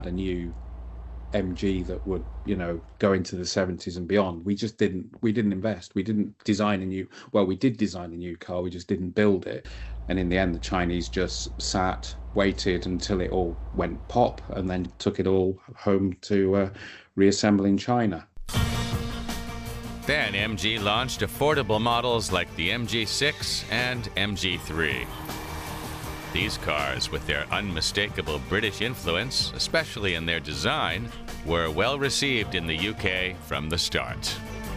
a new MG that would, go into the 70s and beyond. We didn't invest. We didn't design a new, well, we did design a new car, we just didn't build it. And in the end, the Chinese just sat, waited until it all went pop, and then took it all home to reassemble in China. Then MG launched affordable models like the MG6 and MG3. These cars, with their unmistakable British influence, especially in their design, were well received in the UK from the start.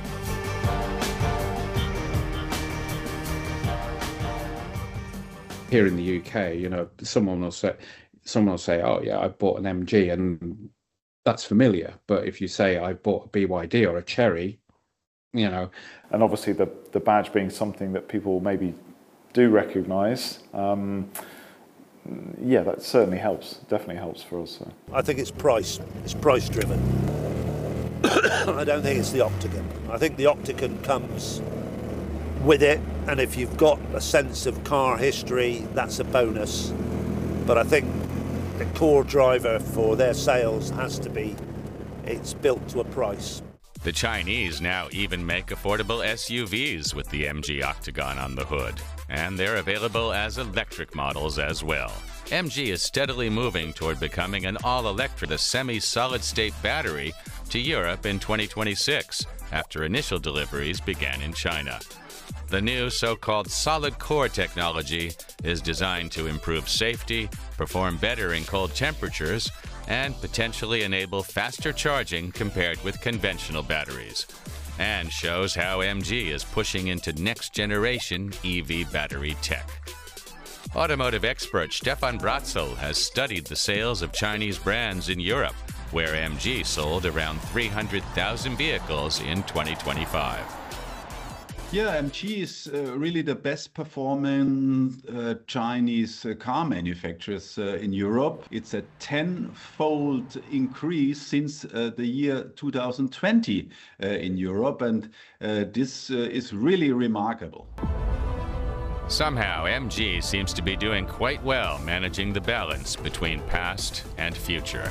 Here in the UK, someone will say, "Oh yeah, I bought an MG," and that's familiar. But if you say, "I bought a BYD or a Chery," And obviously the badge being something that people maybe do recognise. Yeah, that certainly helps. Definitely helps for us. So. I think it's price. It's price driven. I don't think it's the Octagon. I think the Octagon comes with it, and if you've got a sense of car history, that's a bonus. But I think the core driver for their sales has to be it's built to a price. The Chinese now even make affordable SUVs with the MG Octagon on the hood, and they're available as electric models as well. MG is steadily moving toward becoming an all-electric semi-solid-state battery to Europe in 2026, after initial deliveries began in China. The new so-called solid core technology is designed to improve safety, perform better in cold temperatures, and potentially enable faster charging compared with conventional batteries, and shows how MG is pushing into next-generation EV battery tech. Automotive expert Stefan Bratzel has studied the sales of Chinese brands in Europe, where MG sold around 300,000 vehicles in 2025. Yeah, MG is really the best performing Chinese car manufacturers in Europe. It's a tenfold increase since the year 2020 in Europe, and this is really remarkable. Somehow, MG seems to be doing quite well managing the balance between past and future.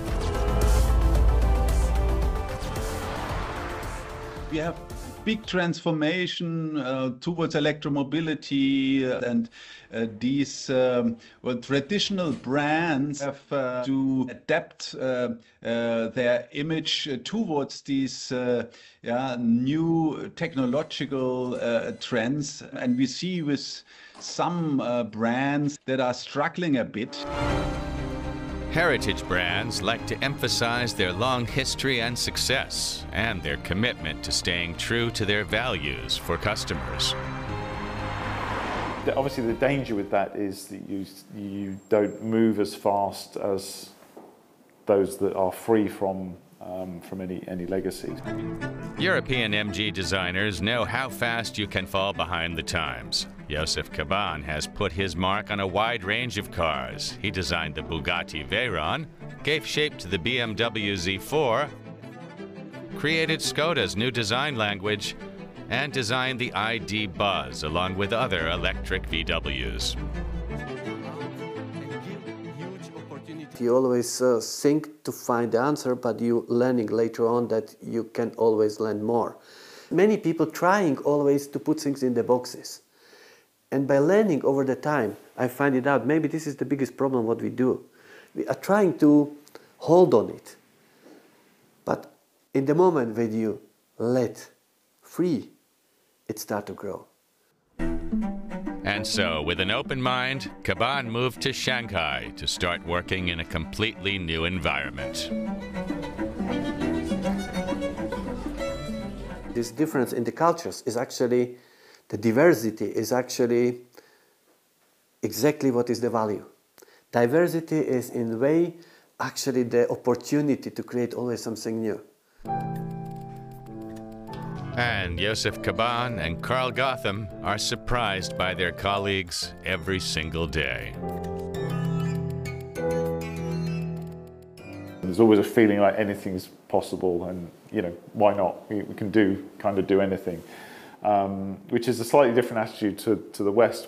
We have big transformation towards electromobility, and these traditional brands have to adapt their image towards these new technological trends, and we see with some brands that are struggling a bit. Heritage brands like to emphasize their long history and success, and their commitment to staying true to their values for customers. Obviously, the danger with that is that you don't move as fast as those that are free from any legacy. European MG designers know how fast you can fall behind the times. Joseph Caban has put his mark on a wide range of cars. He designed the Bugatti Veyron, gave shape to the BMW Z4, created Škoda's new design language, and designed the ID Buzz along with other electric VWs. You always think to find the answer, but you learning later on that you can always learn more. Many people trying always to put things in the boxes. And by learning over the time, I find it out, maybe this is the biggest problem what we do. We are trying to hold on it. But in the moment when you let free, it starts to grow. And so, with an open mind, Caban moved to Shanghai to start working in a completely new environment. This difference in the cultures is actually, the diversity is actually exactly what is the value. Diversity is in a way actually the opportunity to create always something new. And Joseph Caban and Carl Gotham are surprised by their colleagues every single day. There's always a feeling like anything's possible, and why not? We can do anything, which is a slightly different attitude to the West.